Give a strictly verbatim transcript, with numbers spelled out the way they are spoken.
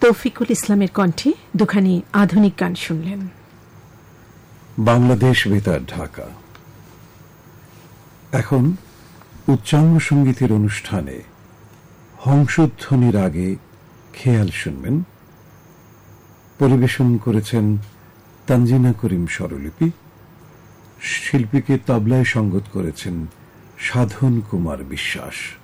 তৌফিকুল ইসলামের কণ্ঠে দুখানি আধুনিক গান শুনলেন। বাংলাদেশ বেতার, ঢাকা। এখন উচ্চাঙ্গ সঙ্গীতের অনুষ্ঠানে হংসধ্বনির আগে খেয়াল শুনবেন। পরিবেশন করেছেন তানজিনা করিম স্বরলিপি। শিল্পীকে তবলায় সঙ্গত করেছেন সাধন কুমার বিশ্বাস।